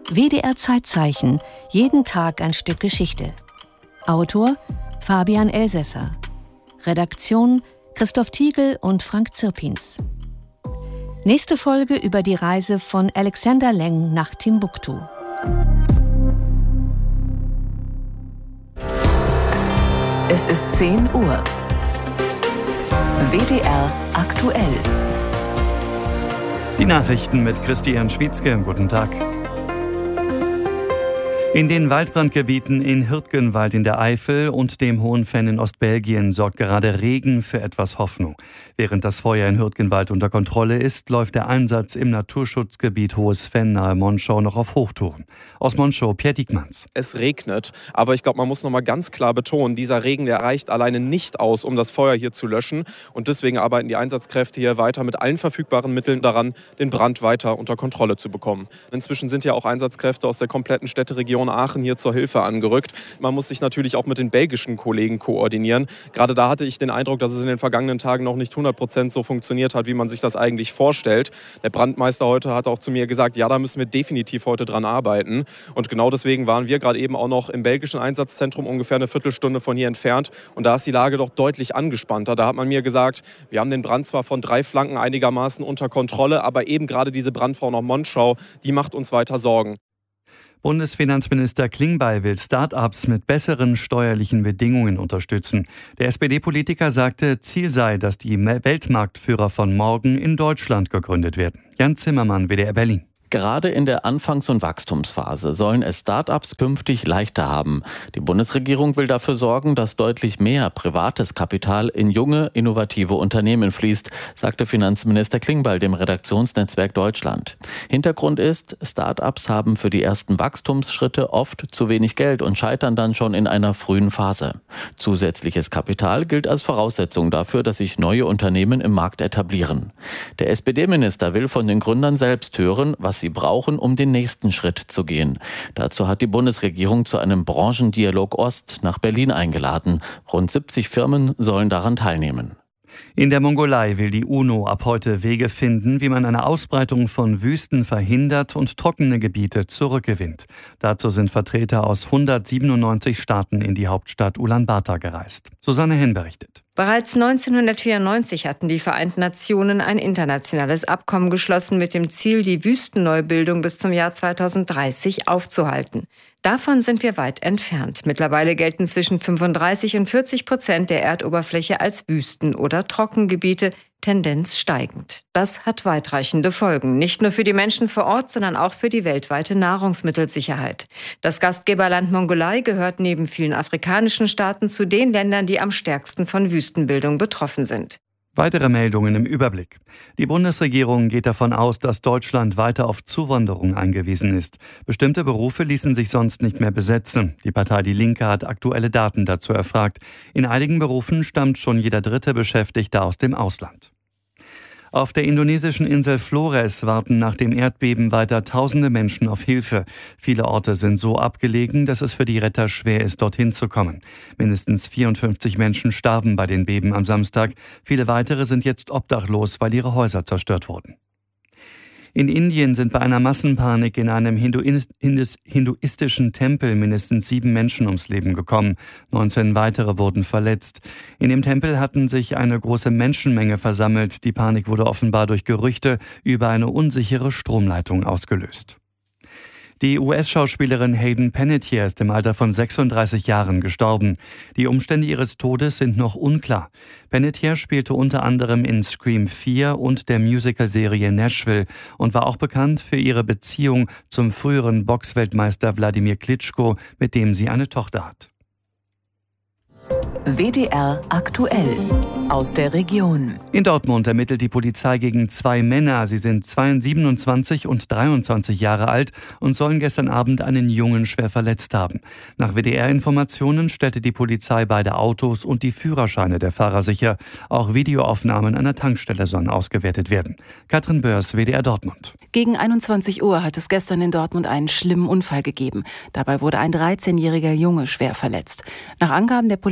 WDR Zeitzeichen, jeden Tag ein Stück Geschichte. Autor Fabian Elsässer. Redaktion Christoph Tiegel und Frank Zirpins. Nächste Folge über die Reise von Alexander Leng nach Timbuktu. Es ist 10 Uhr. WDR aktuell. Die Nachrichten mit Christian Schwietzke. Guten Tag. In den Waldbrandgebieten in Hürtgenwald in der Eifel und dem Hohenfenn in Ostbelgien sorgt gerade Regen für etwas Hoffnung. Während das Feuer in Hürtgenwald unter Kontrolle ist, läuft der Einsatz im Naturschutzgebiet Hohes Fenn nahe Monschau noch auf Hochtouren. Aus Monschau, Pierre Diekmanns. Es regnet, aber ich glaube, man muss noch mal ganz klar betonen, dieser Regen, der reicht alleine nicht aus, um das Feuer hier zu löschen. Und deswegen arbeiten die Einsatzkräfte hier weiter mit allen verfügbaren Mitteln daran, den Brand weiter unter Kontrolle zu bekommen. Inzwischen sind ja auch Einsatzkräfte aus der kompletten Städteregion Aachen hier zur Hilfe angerückt. Man muss sich natürlich auch mit den belgischen Kollegen koordinieren. Gerade da hatte ich den Eindruck, dass es in den vergangenen Tagen noch nicht 100% so funktioniert hat, wie man sich das eigentlich vorstellt. Der Brandmeister heute hat auch zu mir gesagt, ja, da müssen wir definitiv heute dran arbeiten. Und genau deswegen waren wir gerade eben auch noch im belgischen Einsatzzentrum, ungefähr eine Viertelstunde von hier entfernt. Und da ist die Lage doch deutlich angespannter. Da hat man mir gesagt, wir haben den Brand zwar von 3 Flanken einigermaßen unter Kontrolle, aber eben gerade diese Brandfrau nach Monschau, die macht uns weiter Sorgen. Bundesfinanzminister Klingbeil will Start-ups mit besseren steuerlichen Bedingungen unterstützen. Der SPD-Politiker sagte, Ziel sei, dass die Weltmarktführer von morgen in Deutschland gegründet werden. Jan Zimmermann, WDR Berlin. Gerade in der Anfangs- und Wachstumsphase sollen es Start-ups künftig leichter haben. Die Bundesregierung will dafür sorgen, dass deutlich mehr privates Kapital in junge, innovative Unternehmen fließt, sagte Finanzminister Klingbeil dem Redaktionsnetzwerk Deutschland. Hintergrund ist, Start-ups haben für die ersten Wachstumsschritte oft zu wenig Geld und scheitern dann schon in einer frühen Phase. Zusätzliches Kapital gilt als Voraussetzung dafür, dass sich neue Unternehmen im Markt etablieren. Der SPD-Minister will von den Gründern selbst hören, was sie brauchen, um den nächsten Schritt zu gehen. Dazu hat die Bundesregierung zu einem Branchendialog Ost nach Berlin eingeladen. Rund 70 Firmen sollen daran teilnehmen. In der Mongolei will die UNO ab heute Wege finden, wie man eine Ausbreitung von Wüsten verhindert und trockene Gebiete zurückgewinnt. Dazu sind Vertreter aus 197 Staaten in die Hauptstadt Ulaanbaatar gereist. Susanne Henn berichtet. Bereits 1994 hatten die Vereinten Nationen ein internationales Abkommen geschlossen mit dem Ziel, die Wüstenneubildung bis zum Jahr 2030 aufzuhalten. Davon sind wir weit entfernt. Mittlerweile gelten zwischen 35% und 40% der Erdoberfläche als Wüsten- oder Trockengebiete, Tendenz steigend. Das hat weitreichende Folgen, nicht nur für die Menschen vor Ort, sondern auch für die weltweite Nahrungsmittelsicherheit. Das Gastgeberland Mongolei gehört neben vielen afrikanischen Staaten zu den Ländern, die am stärksten von Wüstenbildung betroffen sind. Weitere Meldungen im Überblick. Die Bundesregierung geht davon aus, dass Deutschland weiter auf Zuwanderung angewiesen ist. Bestimmte Berufe ließen sich sonst nicht mehr besetzen. Die Partei Die Linke hat aktuelle Daten dazu erfragt. In einigen Berufen stammt schon jeder dritte Beschäftigte aus dem Ausland. Auf der indonesischen Insel Flores warten nach dem Erdbeben weiter tausende Menschen auf Hilfe. Viele Orte sind so abgelegen, dass es für die Retter schwer ist, dorthin zu kommen. Mindestens 54 Menschen starben bei den Beben am Samstag. Viele weitere sind jetzt obdachlos, weil ihre Häuser zerstört wurden. In Indien sind bei einer Massenpanik in einem hinduistischen Tempel mindestens 7 Menschen ums Leben gekommen. 19 weitere wurden verletzt. In dem Tempel hatten sich eine große Menschenmenge versammelt. Die Panik wurde offenbar durch Gerüchte über eine unsichere Stromleitung ausgelöst. Die US-Schauspielerin Hayden Panettiere ist im Alter von 36 Jahren gestorben. Die Umstände ihres Todes sind noch unklar. Panettiere spielte unter anderem in Scream 4 und der Musical-Serie Nashville und war auch bekannt für ihre Beziehung zum früheren Boxweltmeister Wladimir Klitschko, mit dem sie eine Tochter hat. WDR aktuell aus der Region. In Dortmund ermittelt die Polizei gegen 2 Männer. Sie sind 27 und 23 Jahre alt und sollen gestern Abend einen Jungen schwer verletzt haben. Nach WDR-Informationen stellte die Polizei beide Autos und die Führerscheine der Fahrer sicher. Auch Videoaufnahmen einer Tankstelle sollen ausgewertet werden. Katrin Börs, WDR Dortmund. Gegen 21 Uhr hat es gestern in Dortmund einen schlimmen Unfall gegeben. Dabei wurde ein 13-jähriger Junge schwer verletzt. Nach Angaben der Polizei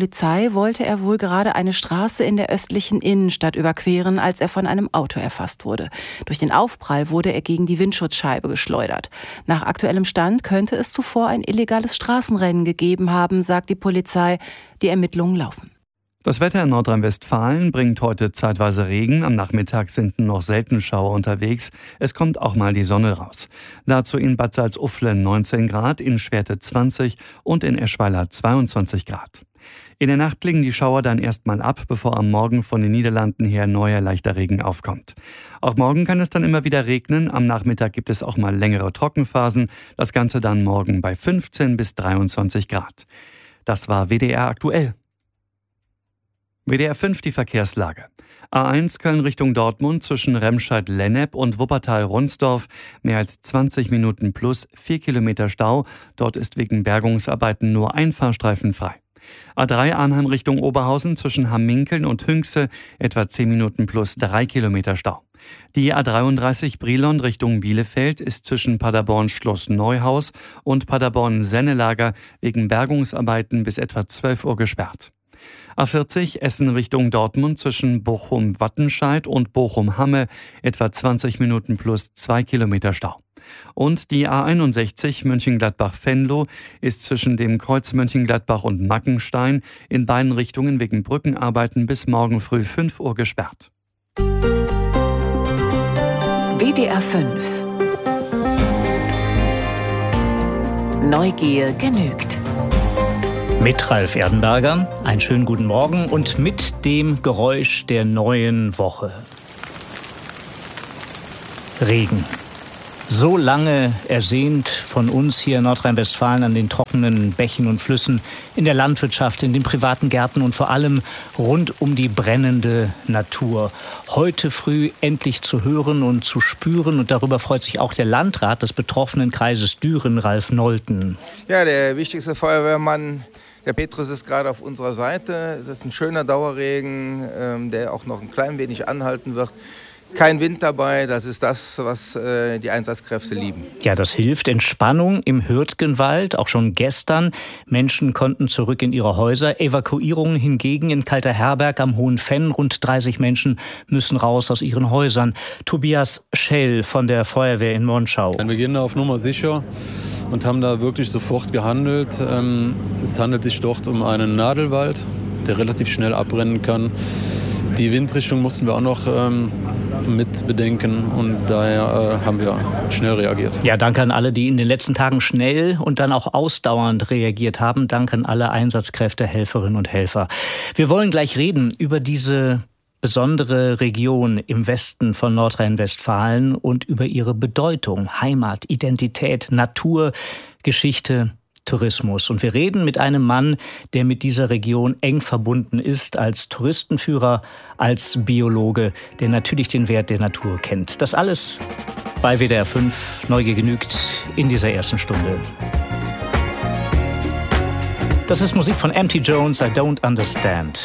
Polizei wollte er wohl gerade eine Straße in der östlichen Innenstadt überqueren, als er von einem Auto erfasst wurde. Durch den Aufprall wurde er gegen die Windschutzscheibe geschleudert. Nach aktuellem Stand könnte es zuvor ein illegales Straßenrennen gegeben haben, sagt die Polizei. Die Ermittlungen laufen. Das Wetter in Nordrhein-Westfalen bringt heute zeitweise Regen. Am Nachmittag sind noch selten Schauer unterwegs. Es kommt auch mal die Sonne raus. Dazu in Bad Salzuflen 19 Grad, in Schwerte 20 und in Eschweiler 22 Grad. In der Nacht klingen die Schauer dann erstmal ab, bevor am Morgen von den Niederlanden her neuer leichter Regen aufkommt. Auch morgen kann es dann immer wieder regnen. Am Nachmittag gibt es auch mal längere Trockenphasen. Das Ganze dann morgen bei 15 bis 23 Grad. Das war WDR aktuell. WDR 5 die Verkehrslage. A1 Köln Richtung Dortmund zwischen Remscheid-Lennep und Wuppertal-Ronsdorf. Mehr als 20 Minuten plus 4 Kilometer Stau. Dort ist wegen Bergungsarbeiten nur ein Fahrstreifen frei. A3 Arnhem Richtung Oberhausen zwischen Hamminkeln und Hünxe. Etwa 10 Minuten plus 3 Kilometer Stau. Die A33 Brilon Richtung Bielefeld ist zwischen Paderborn-Schloss Neuhaus und Paderborn-Sennelager wegen Bergungsarbeiten bis etwa 12 Uhr gesperrt. A40 Essen Richtung Dortmund zwischen Bochum-Wattenscheid und Bochum-Hamme, etwa 20 Minuten plus 2 Kilometer Stau. Und die A61 Mönchengladbach-Venlo ist zwischen dem Kreuz Mönchengladbach und Mackenstein in beiden Richtungen wegen Brückenarbeiten bis morgen früh 5 Uhr gesperrt. WDR 5 Neugier genügt. Mit Ralf Erdenberger, einen schönen guten Morgen und mit dem Geräusch der neuen Woche. Regen. So lange ersehnt von uns hier in Nordrhein-Westfalen an den trockenen Bächen und Flüssen, in der Landwirtschaft, in den privaten Gärten und vor allem rund um die brennende Natur. Heute früh endlich zu hören und zu spüren, und darüber freut sich auch der Landrat des betroffenen Kreises Düren, Ralf Nolten. Ja, der wichtigste Feuerwehrmann, der Petrus, ist gerade auf unserer Seite. Es ist ein schöner Dauerregen, der auch noch ein klein wenig anhalten wird. Kein Wind dabei, das ist das, was die Einsatzkräfte lieben. Ja, das hilft. Entspannung im Hürtgenwald, auch schon gestern. Menschen konnten zurück in ihre Häuser. Evakuierungen hingegen in Kalterherberg am Hohen Fenn. Rund 30 Menschen müssen raus aus ihren Häusern. Tobias Schell von der Feuerwehr in Monschau. Wir gehen da auf Nummer sicher und haben da wirklich sofort gehandelt. Es handelt sich dort um einen Nadelwald, der relativ schnell abbrennen kann. Die Windrichtung mussten wir auch noch mit bedenken, und daher haben wir schnell reagiert. Ja, danke an alle, die in den letzten Tagen schnell und dann auch ausdauernd reagiert haben. Danke an alle Einsatzkräfte, Helferinnen und Helfer. Wir wollen gleich reden über diese besondere Region im Westen von Nordrhein-Westfalen und über ihre Bedeutung, Heimat, Identität, Natur, Geschichte, Tourismus. Und wir reden mit einem Mann, der mit dieser Region eng verbunden ist, als Touristenführer, als Biologe, der natürlich den Wert der Natur kennt. Das alles bei WDR 5, Neugier genügt, in dieser ersten Stunde. Das ist Musik von M.T. Jones, I Don't Understand.